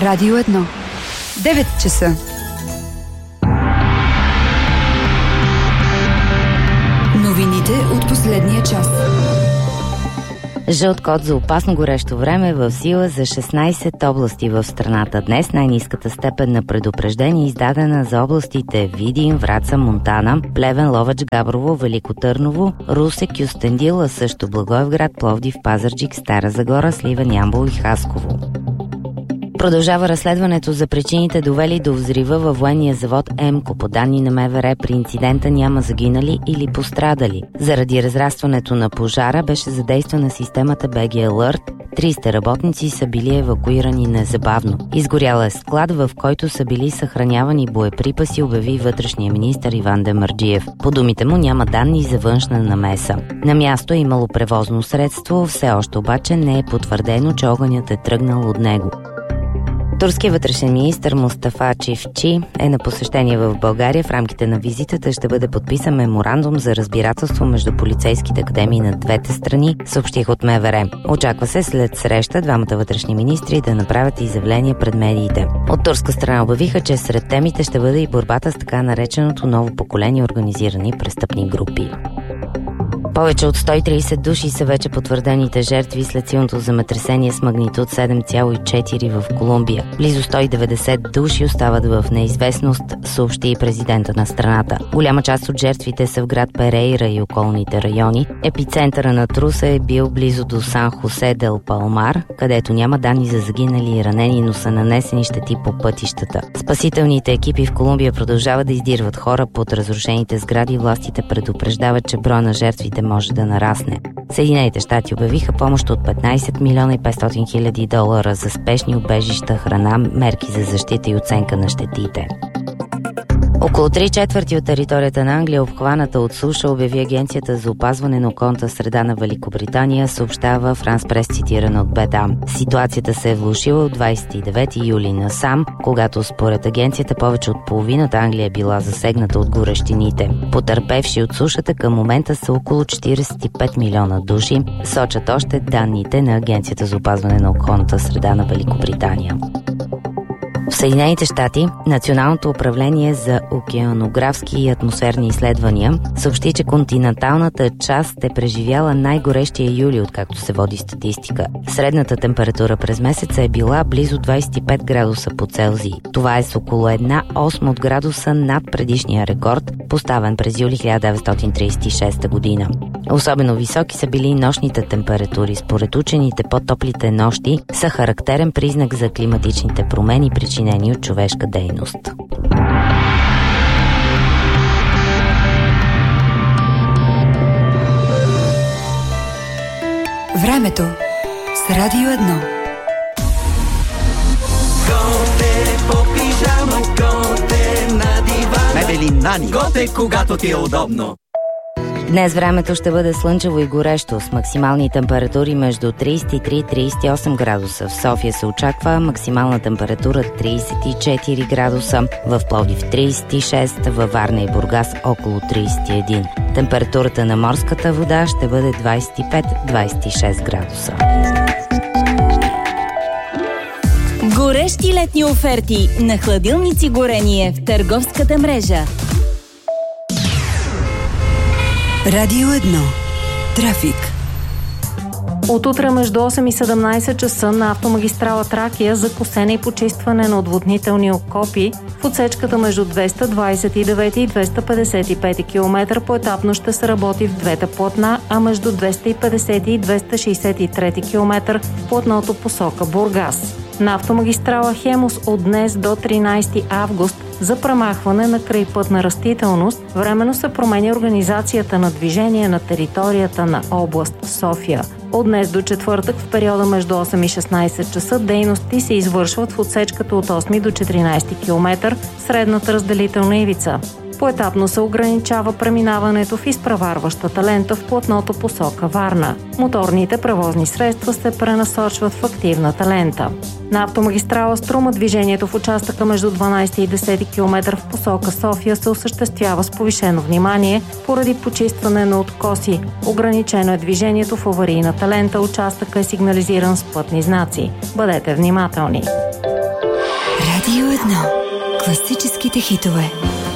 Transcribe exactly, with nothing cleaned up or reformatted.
Радио едно. девет часа. Новините от последния час. Жълт код за опасно горещо време в сила за шестнайсет области в страната. Днес най-ниската степен на предупреждение е издадена за областите Видин, Враца, Монтана, Плевен, Ловеч, Габрово, Велико Търново, Русе, Кюстендил, а също Благоевград, Пловдив, Пазарджик, Стара Загора, Сливен, Ямбол и Хасково. Продължава разследването за причините, довели до взрива във военния завод Емко. По данни на МВР, при инцидента няма загинали или пострадали. Заради разрастването на пожара беше задействана системата би джи Alert. триста работници са били евакуирани незабавно. Изгорял е склад, в който са били съхранявани боеприпаси, обяви вътрешния министър Иван Демерджиев. По думите му няма данни за външна намеса. На място е имало превозно средство, все още обаче не е потвърдено, че огънят е тръгнал от него. Турският вътрешен министър Мустафа Чифчи е на посещение в България. В рамките на визитата ще бъде подписан меморандум за разбирателство между полицейските академии на двете страни, съобщих от МВР. Очаква се след среща двамата вътрешни министри да направят изявление пред медиите. От турска страна обявиха, че сред темите ще бъде и борбата с така нареченото ново поколение организирани престъпни групи. Повече от сто и трийсет души са вече потвърдените жертви след силното земетресение с магнитуд седем цяло и четири в Колумбия. Близо сто и деветдесет души остават в неизвестност, съобщи и президента на страната. Голяма част от жертвите са в град Перейра и околните райони. Епицентъра на труса е бил близо до Сан Хосе дел Палмар, където няма данни за загинали и ранени, но са нанесени щети по пътищата. Спасителните екипи в Колумбия продължават да издирват хора под разрушените сгради. Властите предупреждават, че броя на жертвите може да нарасне. Съединените щати обявиха помощ от петнайсет милиона и петстотин хиляди долара за спешни убежища, храна, мерки за защита и оценка на щетите. Около три четвърти от територията на Англия, обхваната от суша, обяви Агенцията за опазване на околната среда на Великобритания, съобщава Франс Прес, цитирана от Беда. Ситуацията се е влошила от двайсет и девети юли насам, когато според агенцията повече от половината Англия е била засегната от горещините. Потърпевши от сушата към момента са около четирийсет и пет милиона души, сочат още данните на Агенцията за опазване на околната среда на Великобритания. В Съединените щати Националното управление за океанографски и атмосферни изследвания съобщи, че континенталната част е преживяла най-горещия юли, откакто се води статистика. Средната температура през месеца е била близо двайсет и пет градуса по Целзий. Това е с около една осма от градуса над предишния рекорд, поставен през юли хиляда деветстотин трийсет и шеста година. Особено високи са били нощните температури. Според учените, по-топлите нощи са характерен признак за климатичните промени, причинени от човешка дейност. Времето с Радио едно. Готе по пижама, готе на дивана. Мебели Нани. Готе, когато ти е удобно. Днес времето ще бъде слънчево и горещо, с максимални температури между трийсет и три и трийсет и осем градуса. В София се очаква максимална температура трийсет и четири градуса, в Пловдив трийсет и шест, във Варна и Бургас около трийсет и един. Температурата на морската вода ще бъде двайсет и пет до двайсет и шест градуса. Горещи летни оферти на хладилници горение в търговската мрежа. Радио едно. Трафик. От утре между осем и седемнайсет часа на автомагистрала Тракия за косене и почистване на отводнителни окопи в отсечката между двеста двайсет и девети и двеста петдесет и пети километър поетапно ще се работи в двете платна, а между двеста и петдесети и двеста шейсет и трети километър в платното посока Бургас. На автомагистрала Хемус от днес до тринайсети август за премахване на крайпътна растителност временно се променя организацията на движение на територията на област София. От днес до четвъртък в периода между осем и шестнайсет часа дейности се извършват в отсечката от осми до четиринайсети километър средната разделителна ивица. Поетапно се ограничава преминаването в изпреварващата лента в платното посока Варна. Моторните превозни средства се пренасочват в активната лента. На автомагистрала Струма движението в участъка между дванайсети и десети километър в посока София се осъществява с повишено внимание поради почистване на откоси. Ограничено е движението в аварийната лента, участъка е сигнализиран с пътни знаци. Бъдете внимателни! Радио едно. Класическите хитове.